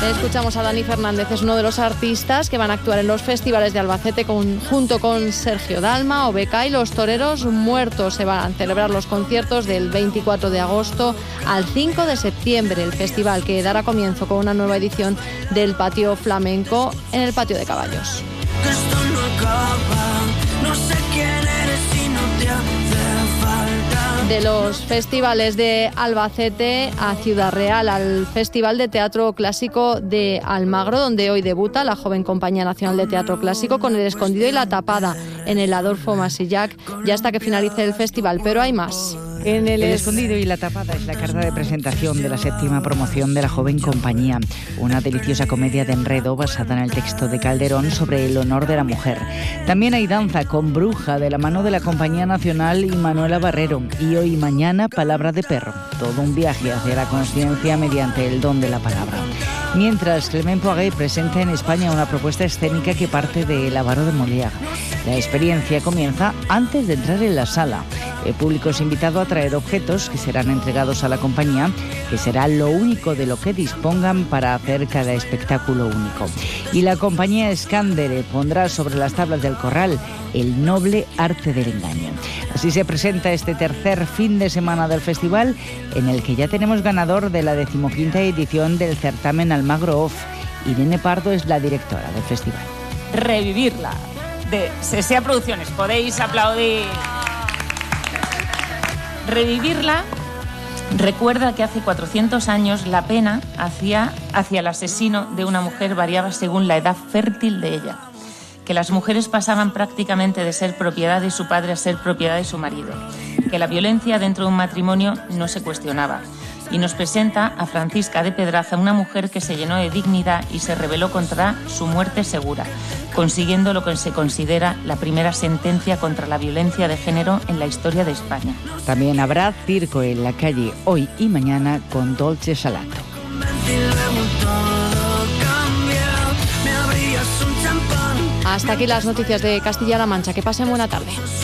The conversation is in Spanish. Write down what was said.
Escuchamos a Dani Fernández, es uno de los artistas que van a actuar en los festivales de Albacete junto con Sergio Dalma, Obeca y los Toreros Muertos. Se van a celebrar los conciertos del 24 de agosto al 5 de septiembre, el festival que dará comienzo con una nueva edición del Patio Flamenco en el Patio de Caballos. Esto no acaba, no sé quién eres si no te hace falta. De los festivales de Albacete a Ciudad Real, al Festival de Teatro Clásico de Almagro, donde hoy debuta la joven Compañía Nacional de Teatro Clásico con El Escondido y la Tapada en el Adolfo Masillac, ya hasta que finalice el festival, pero hay más. En el Escondido y la Tapada es la carta de presentación de la 7ª promoción de la joven Compañía, una deliciosa comedia de enredo basada en el texto de Calderón sobre el honor de la mujer. También hay danza con Bruja de la mano de la Compañía Nacional y Manuela Barrero, y hoy y mañana Palabra de Perro, todo un viaje hacia la conciencia mediante el don de la palabra. Mientras, Clement Poiret presenta en España una propuesta escénica que parte de El avaro de Molière. La experiencia comienza antes de entrar en la sala. El público es invitado a traer objetos que serán entregados a la compañía, que será lo único de lo que dispongan para hacer cada espectáculo único. Y la compañía Scandere pondrá sobre las tablas del corral el noble arte del engaño. Así se presenta este tercer fin de semana del festival, en el que ya tenemos ganador de la 15ª edición del certamen Almagro Off. Irene Pardo es la directora del festival. Revivirla, de Sesea Producciones. Podéis aplaudir. Revivirla recuerda que hace 400 años la pena hacia el asesino de una mujer variaba según la edad fértil de ella, que las mujeres pasaban prácticamente de ser propiedad de su padre a ser propiedad de su marido, que la violencia dentro de un matrimonio no se cuestionaba. Y nos presenta a Francisca de Pedraza, una mujer que se llenó de dignidad y se rebeló contra su muerte segura, consiguiendo lo que se considera la primera sentencia contra la violencia de género en la historia de España. También habrá circo en la calle hoy y mañana con Dolce Salato. Hasta aquí las noticias de Castilla-La Mancha. Que pasen buena tarde.